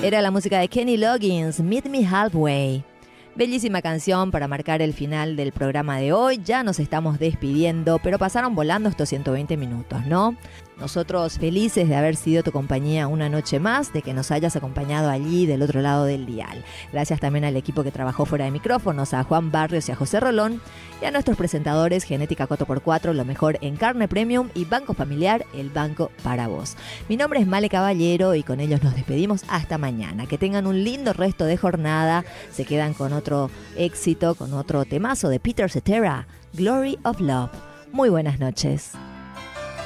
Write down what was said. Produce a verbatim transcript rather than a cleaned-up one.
Era la música de Kenny Loggins, Meet Me Halfway. Bellísima canción para marcar el final del programa de hoy. Ya nos estamos despidiendo, pero pasaron volando estos ciento veinte minutos, ¿no? Nosotros felices de haber sido tu compañía una noche más, de que nos hayas acompañado allí del otro lado del dial. Gracias también al equipo que trabajó fuera de micrófonos, a Juan Barrios y a José Rolón, y a nuestros presentadores Genética cuatro por cuatro, lo mejor en carne premium, y Banco Familiar, el banco para vos. Mi nombre es Male Caballero y con ellos nos despedimos hasta mañana. Que tengan un lindo resto de jornada. Se quedan con otro éxito, con otro temazo de Peter Cetera, Glory of Love. Muy buenas noches.